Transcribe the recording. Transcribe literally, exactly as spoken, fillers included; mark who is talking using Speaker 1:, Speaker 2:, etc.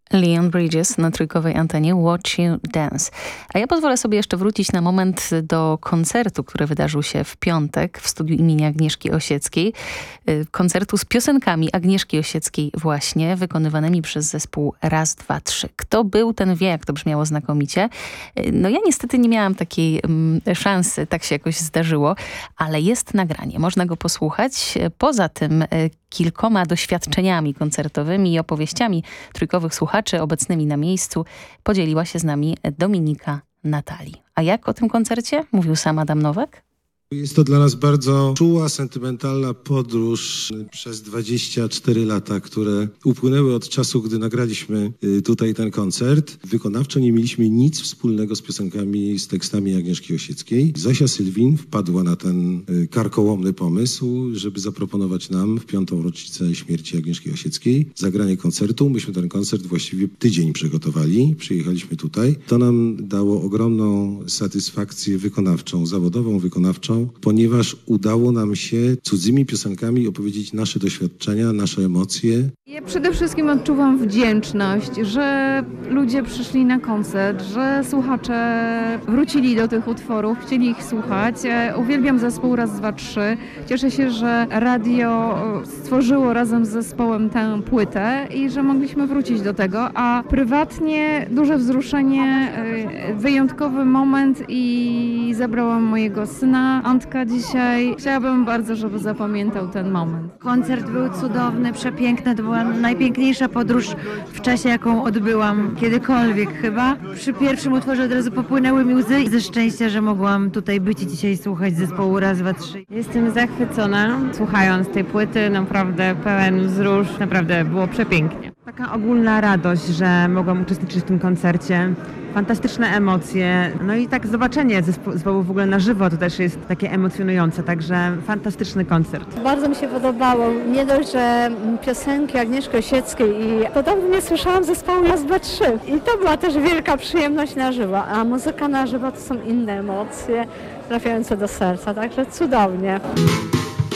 Speaker 1: Leon Bridges na trójkowej antenie Watch You Dance. A ja pozwolę sobie jeszcze wrócić na moment do koncertu, który wydarzył się w piątek w studiu imienia Agnieszki Osieckiej. Koncertu z piosenkami Agnieszki Osieckiej właśnie, wykonywanymi przez zespół Raz, Dwa, Trzy. Kto był, ten wie, jak to brzmiało znakomicie. No ja niestety nie miałam takiej um, szansy, tak się jakoś zdarzyło, ale jest nagranie, można go posłuchać. Poza tym kilkoma doświadczeniami koncertowymi i opowieściami trójkowych słuchaczy obecnymi na miejscu podzieliła się z nami Dominika Natalii. A jak o tym koncercie mówił sam Adam Nowak?
Speaker 2: Jest to dla nas bardzo czuła, sentymentalna podróż przez dwadzieścia cztery lata, które upłynęły od czasu, gdy nagraliśmy tutaj ten koncert. Wykonawczo nie mieliśmy nic wspólnego z piosenkami, z tekstami Agnieszki Osieckiej. Zosia Sylwin wpadła na ten karkołomny pomysł, żeby zaproponować nam w piątą rocznicę śmierci Agnieszki Osieckiej zagranie koncertu. Myśmy ten koncert właściwie tydzień przygotowali. Przyjechaliśmy tutaj. To nam dało ogromną satysfakcję wykonawczą, zawodową, wykonawczą, ponieważ udało nam się cudzymi piosenkami opowiedzieć nasze doświadczenia, nasze emocje.
Speaker 3: Ja przede wszystkim odczuwam wdzięczność, że ludzie przyszli na koncert, że słuchacze wrócili do tych utworów, chcieli ich słuchać. Uwielbiam zespół Raz, Dwa, Trzy. Cieszę się, że radio stworzyło razem z zespołem tę płytę i że mogliśmy wrócić do tego, a prywatnie duże wzruszenie, wyjątkowy moment i zabrałam mojego syna Antka dzisiaj. Chciałabym bardzo, żeby zapamiętał ten moment.
Speaker 4: Koncert był cudowny, przepiękny. To była najpiękniejsza podróż w czasie, jaką odbyłam kiedykolwiek chyba. Przy pierwszym utworze od razu popłynęły mi łzy ze szczęścia, że mogłam tutaj być i dzisiaj słuchać zespołu Raz, Dwa, Trzy.
Speaker 5: Jestem zachwycona, słuchając tej płyty, naprawdę pełen wzrusz, naprawdę było przepięknie.
Speaker 6: Taka ogólna radość, że mogłam uczestniczyć w tym koncercie. Fantastyczne emocje, no i tak zobaczenie zespołu w ogóle na żywo to też jest takie emocjonujące, także fantastyczny koncert.
Speaker 7: Bardzo mi się podobało, nie dość, że piosenki Agnieszki Osieckiej i podobnie nie słyszałam zespołu Raz, Dwa, Trzy i to była też wielka przyjemność na żywo, a muzyka na żywo to są inne emocje trafiające do serca, także cudownie.